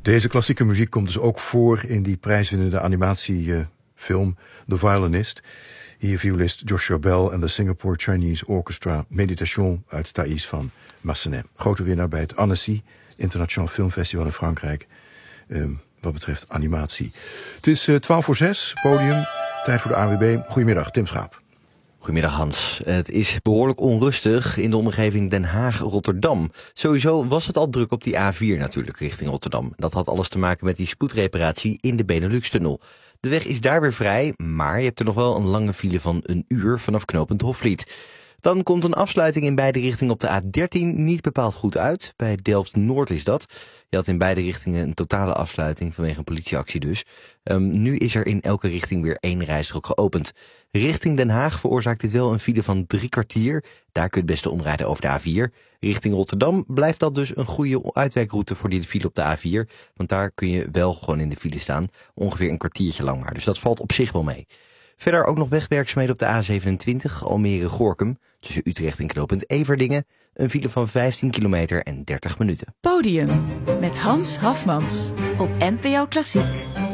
Deze klassieke muziek komt dus ook voor in die prijswinnende animatiefilm The Violinist. Hier violist Joshua Bell en de Singapore Chinese Orchestra Méditation uit Thaïs van Massenet. Grote winnaar bij het Annecy Internationaal Filmfestival in Frankrijk. Wat betreft animatie. Het is 5:45, podium, tijd voor de ANWB. Goedemiddag, Tim Schaap. Goedemiddag Hans. Het is behoorlijk onrustig in de omgeving Den Haag-Rotterdam. Sowieso was het al druk op die A4 natuurlijk richting Rotterdam. Dat had alles te maken met die spoedreparatie in de Benelux-tunnel. De weg is daar weer vrij, maar je hebt er nog wel een lange file van 1 uur vanaf knooppunt Hofvliet. Dan komt een afsluiting in beide richtingen op de A13 niet bepaald goed uit. Bij Delft-Noord is dat. Je had in beide richtingen een totale afsluiting vanwege een politieactie dus. Nu is er in elke richting weer 1 rijstrook geopend. Richting Den Haag veroorzaakt dit wel een file van 3 kwartier. Daar kun je het beste omrijden over de A4. Richting Rotterdam blijft dat dus een goede uitwijkroute voor die file op de A4. Want daar kun je wel gewoon in de file staan. Ongeveer een kwartiertje lang maar. Dus dat valt op zich wel mee. Verder ook nog wegwerkzaamheden op de A27 Almere-Gorkum. Tussen Utrecht en knooppunt Everdingen. Een file van 15 kilometer en 30 minuten. Podium met Hans Hafmans op NPO Klassiek.